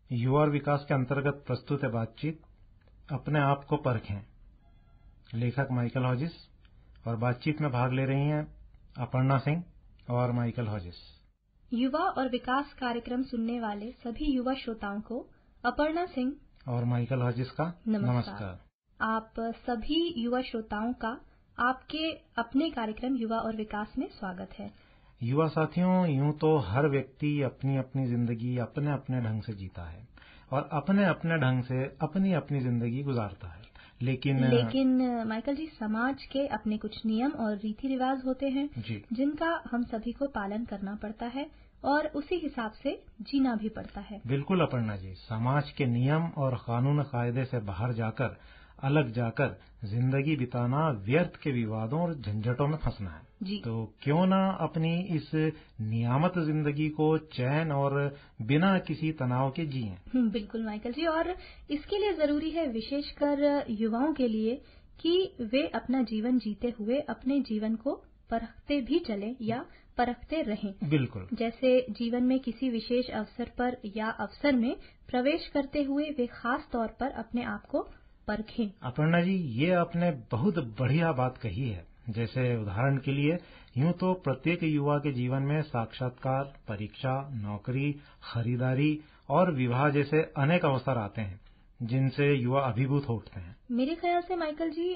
युवा और विकास के अंतर्गत प्रस्तुत है बातचीत अपने आप को परखें। लेखक माइकल हॉजिस और बातचीत में भाग ले रही हैं अपर्णा सिंह और माइकल हॉजिस। युवा और विकास कार्यक्रम सुनने वाले सभी युवा श्रोताओं को अपर्णा सिंह और माइकल हॉजिस का नमस्कार। आप सभी युवा श्रोताओं का आपके अपने कार्यक्रम युवा और विकास में स्वागत है। युवा साथियों, यूं तो हर व्यक्ति अपनी अपनी जिंदगी अपने अपने ढंग से जीता है और अपने अपने ढंग से अपनी अपनी जिंदगी गुजारता है, लेकिन माइकल जी, समाज के अपने कुछ नियम और रीति रिवाज होते हैं जिनका हम सभी को पालन करना पड़ता है और उसी हिसाब से जीना भी पड़ता है। बिल्कुल अपर्णा जी, समाज के नियम और कानून कायदे से बाहर जाकर, अलग जाकर जिंदगी बिताना व्यर्थ के विवादों और झंझटों में फंसना है जी। तो क्यों ना अपनी इस नियामत जिंदगी को चैन और बिना किसी तनाव के जिएं। बिल्कुल माइकल जी, और इसके लिए जरूरी है विशेषकर युवाओं के लिए कि वे अपना जीवन जीते हुए अपने जीवन को परखते भी चलें या परखते रहें। बिल्कुल। जैसे जीवन में किसी विशेष अवसर पर या अवसर में प्रवेश करते हुए वे खास तौर पर अपने आप को परखें। अपर्णा जी, ये आपने बहुत बढ़िया बात कही है। जैसे उदाहरण के लिए यूं तो प्रत्येक युवा के जीवन में साक्षात्कार, परीक्षा, नौकरी, खरीदारी और विवाह जैसे अनेक अवसर आते हैं जिनसे युवा अभिभूत हो उठते हैं। मेरे ख्याल से माइकल जी,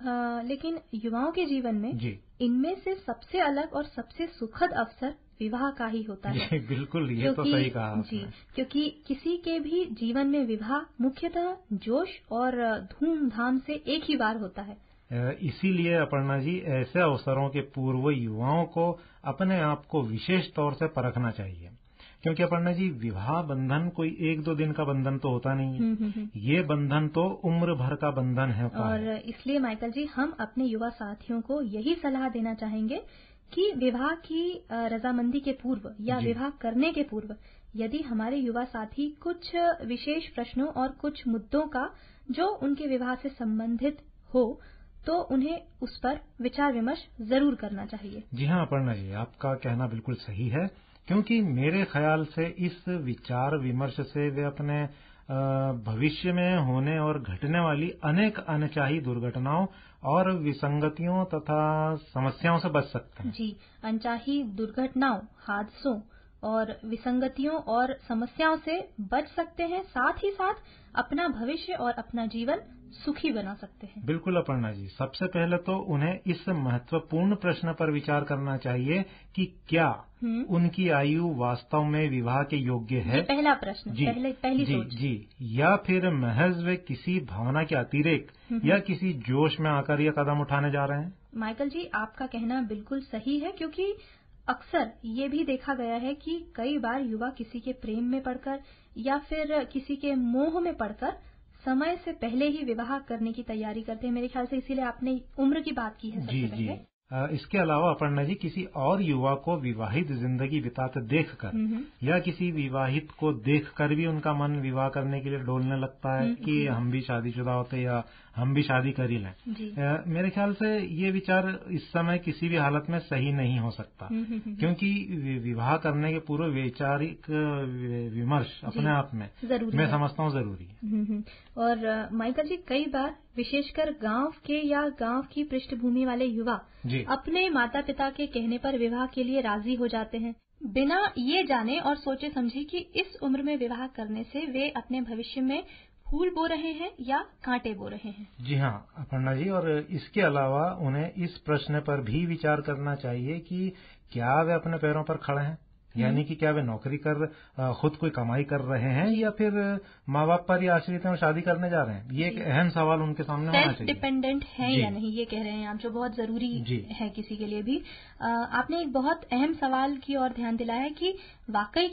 लेकिन युवाओं के जीवन में इनमें से सबसे अलग और सबसे सुखद अवसर विवाह का ही होता है। बिल्कुल, ये तो सही कहा आपने। क्योंकि किसी के भी जीवन में विवाह मुख्यतः जोश और धूमधाम से एक ही बार होता है। इसीलिए अपर्णा जी, ऐसे अवसरों के पूर्व युवाओं को अपने आप को विशेष तौर से परखना चाहिए, क्योंकि अपर्णा जी, विवाह बंधन कोई एक दो दिन का बंधन तो होता नहीं है। ये बंधन तो उम्र भर का बंधन है। और इसलिए माइकल जी, हम अपने युवा साथियों को यही सलाह देना चाहेंगे कि विवाह की रजामंदी के पूर्व या विवाह करने के पूर्व यदि हमारे युवा साथी कुछ विशेष प्रश्नों और कुछ मुद्दों का जो उनके विवाह से संबंधित हो तो उन्हें उस पर विचार विमर्श जरूर करना चाहिए। जी हाँ अपर्णा जी, आपका कहना बिल्कुल सही है, क्योंकि मेरे ख्याल से इस विचार विमर्श से वे अपने भविष्य में होने और घटने वाली अनेक अनचाही दुर्घटनाओं और विसंगतियों तथा समस्याओं से बच सकते हैं। जी, अनचाही दुर्घटनाओं, हादसों और विसंगतियों और समस्याओं से बच सकते हैं, साथ ही साथ अपना भविष्य और अपना जीवन सुखी बना सकते हैं। बिल्कुल अपर्णा जी, सबसे पहले तो उन्हें इस महत्वपूर्ण प्रश्न पर विचार करना चाहिए कि क्या उनकी आयु वास्तव में विवाह के योग्य है। ये पहला प्रश्न, पहली सोच। जी, या फिर महज वे किसी भावना के अतिरेक या किसी जोश में आकर ये कदम उठाने जा रहे हैं। माइकल जी, आपका कहना बिल्कुल सही है, क्योंकि अक्सर ये भी देखा गया है कि कई बार युवा किसी के प्रेम में पड़कर या फिर किसी के मोह में पड़कर समय से पहले ही विवाह करने की तैयारी करते हैं। मेरे ख्याल से इसीलिए आपने उम्र की बात की है सबसे पहले। इसके अलावा अपर्णा जी, किसी और युवा को विवाहित जिंदगी बिताते देखकर या किसी विवाहित को देखकर भी उनका मन विवाह करने के लिए डोलने लगता है कि हम भी शादीशुदा होते या हम भी शादी कर ही लें। मेरे ख्याल से ये विचार इस समय किसी भी हालत में सही नहीं हो सकता, क्योंकि विवाह करने के पूर्व वैचारिक विमर्श अपने आप में मैं समझता हूँ जरूरी है। और माइकल जी, कई बार विशेषकर गांव के या गांव की पृष्ठभूमि वाले युवा अपने माता पिता के कहने पर विवाह के लिए राजी हो जाते हैं, बिना ये जाने और सोचे समझे कि इस उम्र में विवाह करने से वे अपने भविष्य में फूल बो रहे हैं या कांटे बो रहे हैं। जी हाँ अपर्णा जी, और इसके अलावा उन्हें इस प्रश्न पर भी विचार करना चाहिए कि क्या वे अपने पैरों पर खड़े हैं, यानी कि क्या वे नौकरी कर खुद कोई कमाई कर रहे हैं या फिर माँ बाप पर ही आश्रित हैं और शादी करने जा रहे हैं। ये एक अहम सवाल उनके सामने होना चाहिए। सेल्फ डिपेंडेंट है या नहीं, ये कह रहे हैं आप, जो बहुत जरूरी है किसी के लिए भी। आपने एक बहुत अहम सवाल की ओर ध्यान दिलाया है कि वाकई